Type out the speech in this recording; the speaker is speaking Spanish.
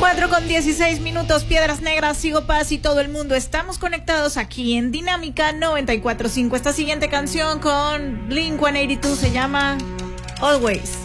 4:16, Piedras Negras, Sigo Paz y todo el mundo. Estamos conectados aquí en Dinámica 94.5. Esta siguiente canción con Blink-182 se llama Always.